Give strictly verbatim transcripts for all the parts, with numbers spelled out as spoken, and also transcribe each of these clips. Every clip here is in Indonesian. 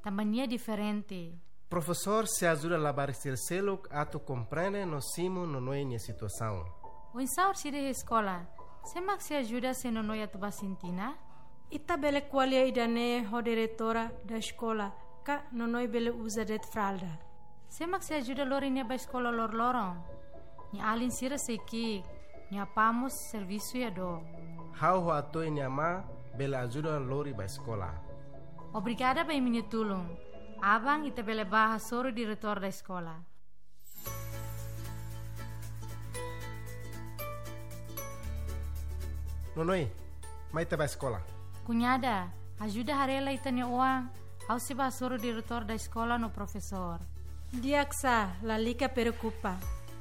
tambania diferente. Professor se ajuda a lavar el celo ato compreende no simo no noia situação. O insaur si de escola, semak se ajuda se no noia tu basintina? Ita bele qualia idane ho diretora da escola, ka no noi bele usa det fralda. Semak se ajuda lor ini ba escola lor lorong. Ni alin sira seki, ni apamos serviço ya do. How ho ato ini ama bele ajuda lori ba escola. Obrigada ba minha tulung. Abang ita bele bahas soro diretor da escola. Nonoi, mai te ba escola. Cunhada, ajuda harela itanya uang. Au se bahas soro diretor da escola no professor. Diaksa, la lica preocupa.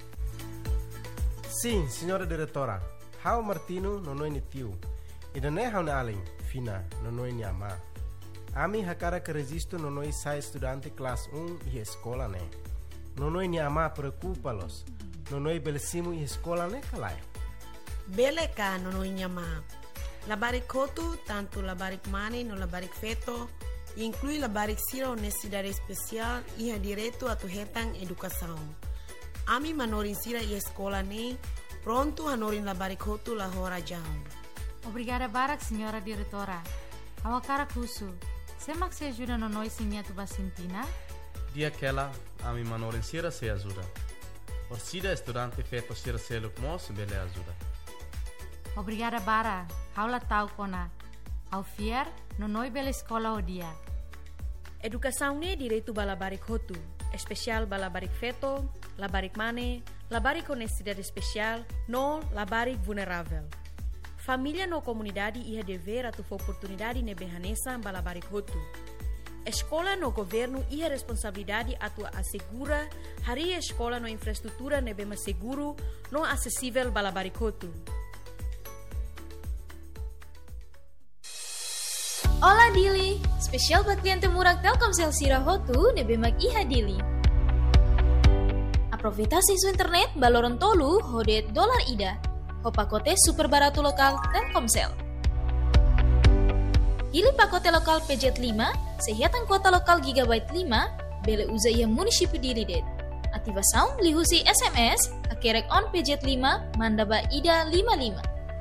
Sim, senhora diretora. How Martino nonoi ni tiu. Ida ne how na alin, fina, nonoi ni ama. Ami hakara que resisto no noi sai estudante classe um e escola né. No noi ni ama preocupa-los. No noi belesimo e escola né calai. Bele ka no noi ni ama. La barik kotu tanto la barik mani no la barik feto inclui la barik sira necessidade especial e ha direito a tu hetang educação. Ami manorin sira e escola né pronto hanorin la barik kotu la hora jam. Obrigada barak senhora diretora. Awakara kusu. Semak se ajuda no noi sinha tu basintina? Dia aquela, a mi manorin sira se ajuda. Orsida estudante feto sira se lukmos bele ajuda. Obrigada bara, haula tau kona. Au fier, no noi bele escola o dia. Educação ne direito bala barik hotu, especial bala barik feto, la barik mane, la barik com necessidade especial, no la barik vulnerável. Família no comunidade ia dever a tu oportunidade ne behanesa bala barik hotu. Escola no governo ia responsabilidade a tu assegura hari escola no infraestrutura ne bema seguro no acessível bala barik hotu. Olá Dili, spesial buat klien temurag Telkomsel Sira Hotu ne bemak iha Dili. Aproveita isu internet baloron tolu hodet dolar ida. Ho pakote super barato lokal Telkomsel. Pilih pakote lokal P J lima, sehatan kuota lokal gigabyte lima, bele uza ia munisipio diri det. Ativação lihusi S M S, akerek on P J lima, mandaba ida lima lima.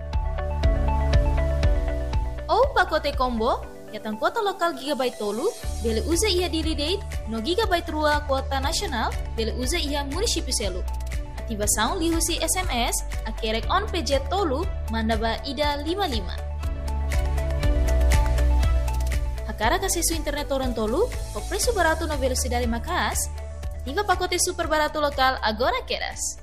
Ou pakote combo, yatan kuota lokal gigabyte tolu, bele uza ia diri det, no gigabyte rua kuota nasional, bele uza ia munisipio selu. Ativação lihusi S M S, akerek on P J tolu, mandaba ida lima lima. Akara kasisu internet orang tolu, o preço barato na velocidade macas, ativa pacote super barato lokal agora queras.